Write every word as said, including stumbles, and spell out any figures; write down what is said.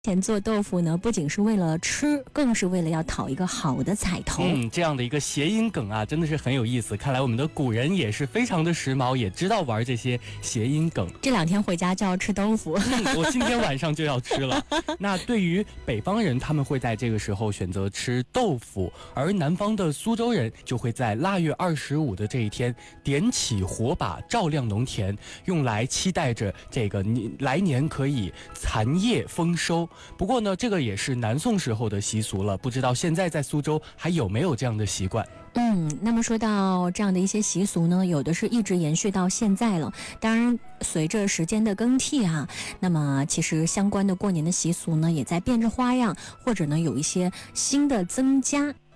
前做豆腐呢，不仅是为了吃，更是为了要讨一个好的彩头。 嗯，这样的一个谐音梗啊，真的是很有意思。看来我们的古人也是非常的时髦，也知道玩这些谐音梗。 这两天回家就要吃豆腐， 嗯，我今天晚上就要吃了。那对于北方人，他们会在这个时候选择吃豆腐，而南方的苏州人就会在腊月二十五的这一天点起火把，照亮农田，用来期待着这个来年可以蚕叶丰收。不过呢，这个也是南宋时候的习俗了，不知道现在在苏州还有没有这样的习惯。 嗯，那么说到这样的一些习俗呢，有的是一直延续到现在了。当然，随着时间的更替啊，那么其实相关的过年的习俗呢，也在变着花样，或者呢有一些新的增加。